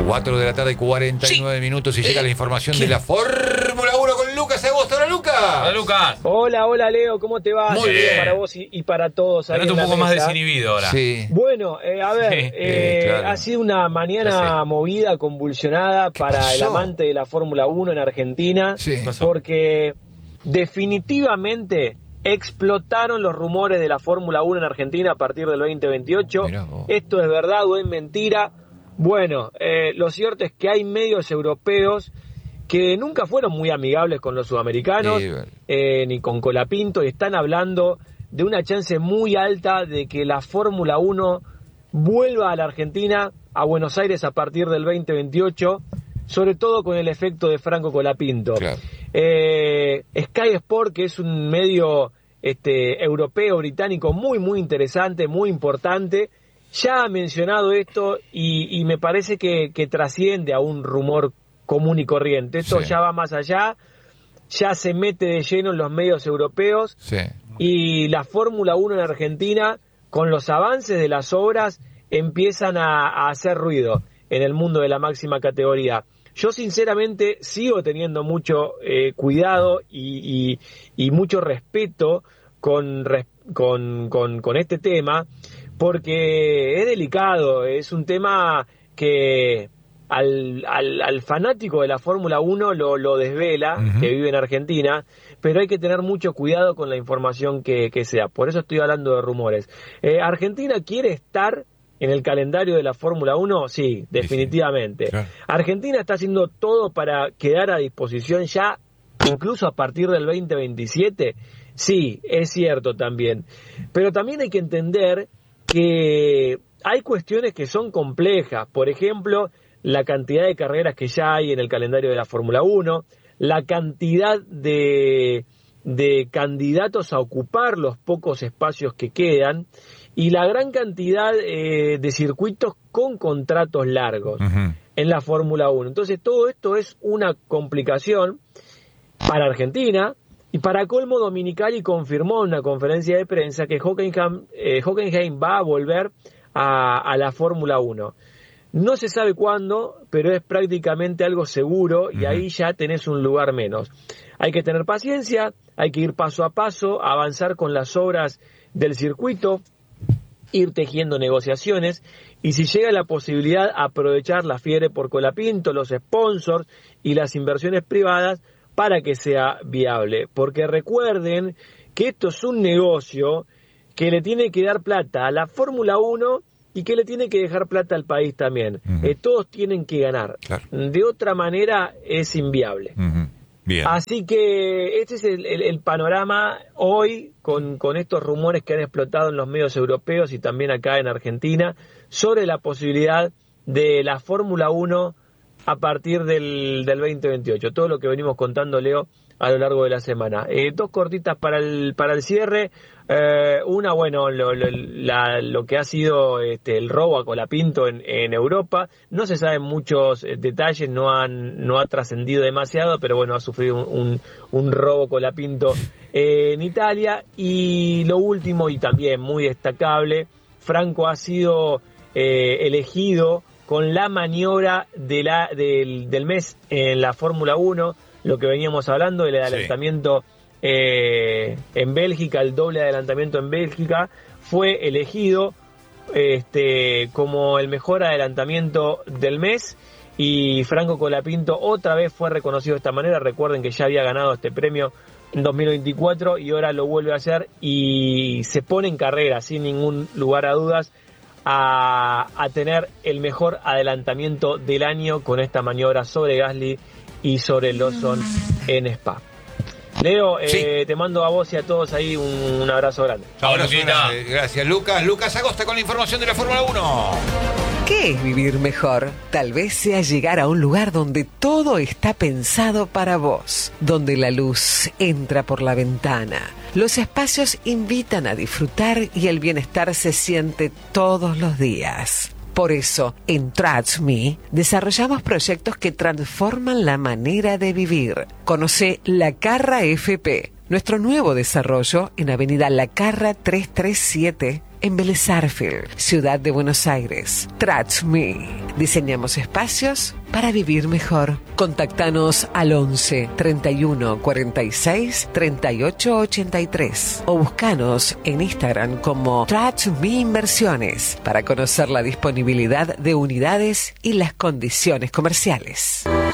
4 de la tarde y 49 minutos y llega la información de la Fórmula 1 con Lucas Agosto. ¡Hola, Lucas! Hola, Lucas. Hola, Leo, ¿cómo te va? Muy bien. Para vos y para todos. Te noto un poco más desinhibido ahora. Sí. Bueno, a ver, claro. ha sido una mañana movida, convulsionada para pasó? el amante de la Fórmula 1 en Argentina, Sí. porque definitivamente explotaron los rumores de la Fórmula 1 en Argentina a partir del 2028. Mirá vos. ¿Esto es verdad o es mentira? Bueno, lo cierto es que hay medios europeos que nunca fueron muy amigables con los sudamericanos, Sí, bueno. ni con Colapinto, y están hablando de una chance muy alta de que la Fórmula 1 vuelva a la Argentina, a Buenos Aires a partir del 2028, sobre todo con el efecto de Franco Colapinto. Claro. Sky Sport, que es un medio europeo, británico, muy interesante, muy importante, ya ha mencionado esto y me parece que trasciende a un rumor común y corriente. Esto Sí. ya va más allá, ya se mete de lleno en los medios europeos, Sí. y la Fórmula 1 en Argentina, con los avances de las obras, empiezan a hacer ruido en el mundo de la máxima categoría. Yo sinceramente sigo teniendo mucho cuidado y mucho respeto con este tema, porque es delicado, es un tema que al fanático de la Fórmula 1 lo desvela, que vive en Argentina, pero hay que tener mucho cuidado con la información que sea. Por eso estoy hablando de rumores. ¿Argentina quiere estar en el calendario de la Fórmula 1? Sí, definitivamente. Sí, claro. Argentina está haciendo todo para quedar a disposición ya, incluso a partir del 2027. Sí, es cierto también. Pero también hay que entender que hay cuestiones que son complejas. Por ejemplo, la cantidad de carreras que ya hay en el calendario de la Fórmula 1, la cantidad de candidatos a ocupar los pocos espacios que quedan, y la gran cantidad de circuitos con contratos largos en la Fórmula 1. Entonces todo esto es una complicación para Argentina, y para colmo Dominicali confirmó en una conferencia de prensa que Hockenheim va a volver a la Fórmula 1. No se sabe cuándo, pero es prácticamente algo seguro, y ahí ya tenés un lugar menos. Hay que tener paciencia, hay que ir paso a paso, avanzar con las obras del circuito, ir tejiendo negociaciones, y si llega la posibilidad, aprovechar la fiebre por Colapinto, los sponsors y las inversiones privadas para que sea viable. Porque recuerden que esto es un negocio que le tiene que dar plata a la Fórmula 1 y que le tiene que dejar plata al país también. Todos tienen que ganar. Claro. De otra manera es inviable. Bien. Así que este es el panorama hoy con estos rumores que han explotado en los medios europeos y también acá en Argentina sobre la posibilidad de la Fórmula 1 a partir del 2028. Todo lo que venimos contando, Leo, a lo largo de la semana. Dos cortitas para el cierre. Una, bueno, lo que ha sido el robo a Colapinto en Europa. No se saben muchos detalles, no ha trascendido demasiado, pero bueno, ha sufrido un robo Colapinto en Italia. Y lo último, y también muy destacable, Franco ha sido elegido con la maniobra del mes en la Fórmula 1, lo que veníamos hablando del adelantamiento en Bélgica, el doble adelantamiento en Bélgica, fue elegido como el mejor adelantamiento del mes, y Franco Colapinto otra vez fue reconocido de esta manera. Recuerden que ya había ganado este premio en 2024 y ahora lo vuelve a hacer, y se pone en carrera sin ningún lugar a dudas a tener el mejor adelantamiento del año con esta maniobra sobre Gasly y sobre Lawson en Spa. Leo, te mando a vos y a todos ahí un abrazo grande. Ahora gracias, Lucas. Lucas Agosta con la información de la Fórmula 1. ¿Qué es vivir mejor? Tal vez sea llegar a un lugar donde todo está pensado para vos, donde la luz entra por la ventana, los espacios invitan a disfrutar y el bienestar se siente todos los días. Por eso, en Trust Me, desarrollamos proyectos que transforman la manera de vivir. Conoce La Carra FP, Nuestro nuevo desarrollo en Avenida La Carra 337 en Vélez Arfield, Ciudad de Buenos Aires. Trust Me. Diseñamos espacios para vivir mejor. Contactanos al 11 31 46 38 83 o buscanos en Instagram como Trust Me Inversiones para conocer la disponibilidad de unidades y las condiciones comerciales.